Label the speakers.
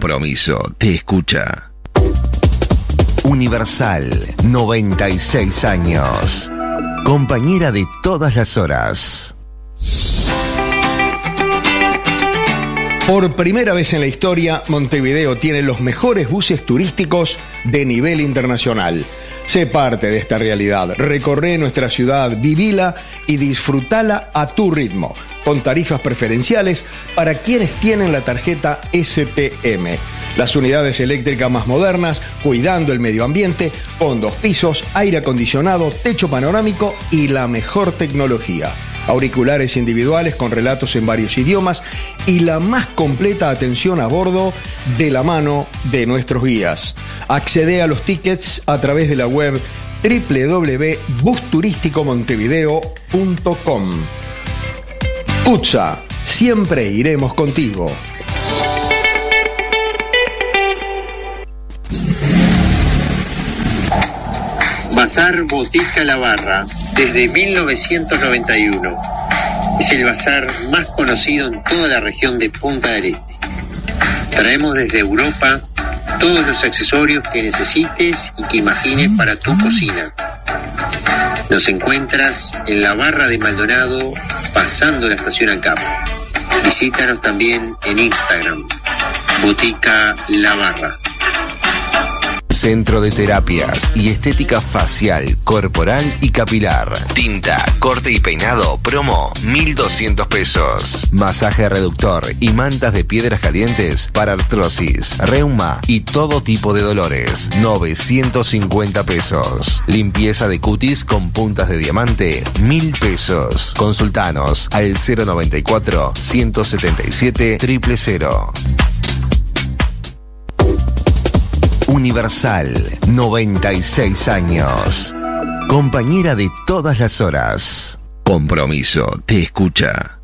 Speaker 1: Compromiso te escucha. Universal, 96 años. Compañera de todas las horas.
Speaker 2: Por primera vez en la historia, Montevideo tiene los mejores buses turísticos de nivel internacional. Sé parte de esta realidad. Recorre nuestra ciudad, vivila y disfrutala a tu ritmo, con tarifas preferenciales para quienes tienen la tarjeta SPM. Las unidades eléctricas más modernas, cuidando el medio ambiente, con 2 pisos, aire acondicionado, techo panorámico y la mejor tecnología. Auriculares individuales con relatos en varios idiomas y la más completa atención a bordo de la mano de nuestros guías. Accede a los tickets a través de la web www.busturisticomontevideo.com. CUTSA, siempre iremos contigo.
Speaker 3: Bazar Botica La Barra, desde 1991. Es el bazar más conocido en toda la región de Punta del Este. Traemos desde Europa todos los accesorios que necesites y que imagines para tu cocina. Nos encuentras en la Barra de Maldonado, pasando la estación ANCAP. Visítanos también en Instagram, Botica La Barra.
Speaker 1: Centro de Terapias y Estética Facial, Corporal y Capilar. Tinta, corte y peinado, promo, 1.200 pesos. Masaje reductor y mantas de piedras calientes para artrosis, reuma y todo tipo de dolores, 950 pesos. Limpieza de cutis con puntas de diamante, 1.000 pesos. Consultanos al 094 177 000. Universal, 96 años. Compañera de todas las horas. Compromiso te escucha.